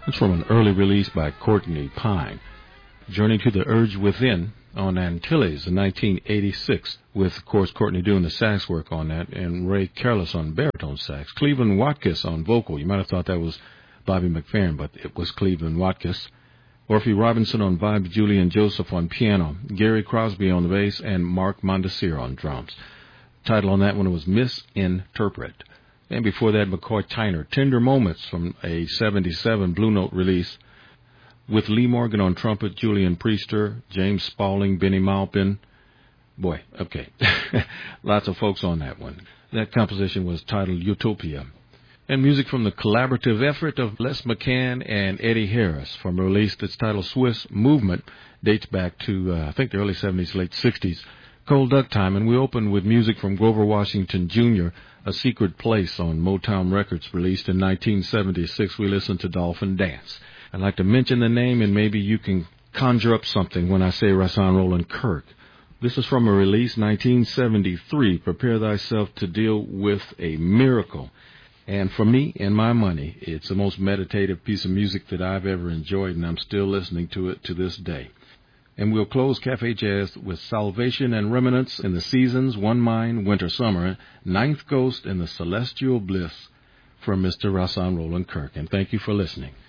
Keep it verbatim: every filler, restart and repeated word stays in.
It's from an early release by Courtney Pine. Journey to the Urge Within on Antilles in nineteen eighty-six, with, of course, Courtney doing the sax work on that, and Ray Careless on baritone sax. Cleveland Watkiss on vocal. You might have thought that was Bobby McFerrin, but it was Cleveland Watkiss. Orphy Robinson on vibes, Julian Joseph on piano, Gary Crosby on the bass, and Mark Mondesir on drums. Title on that one was Misinterpret. And before that, McCoy Tyner, Tender Moments from a seventy-seven Blue Note release, with Lee Morgan on trumpet, Julian Priester, James Spaulding, Benny Maupin. Boy, okay. Lots of folks on that one. That composition was titled Utopia. And music from the collaborative effort of Les McCann and Eddie Harris from a release that's titled Swiss Movement, dates back to, uh, I think, the early seventies, late sixties. Cold Duck Time, and we open with music from Grover Washington Junior, A Secret Place on Motown Records, released in nineteen seventy-six. We listen to Dolphin Dance. I'd like to mention the name, and maybe you can conjure up something when I say Rahsaan Roland Kirk. This is from a release, nineteen seventy-three, Prepare Thyself to Deal with a Miracle. And for me and my money, it's the most meditative piece of music that I've ever enjoyed, and I'm still listening to it to this day. And we'll close Cafe Jazz with Salvation and Remnants in the Seasons, One Mind, Winter, Summer, Ninth Ghost, and the Celestial Bliss from Mister Rahsaan Roland Kirk. And thank you for listening.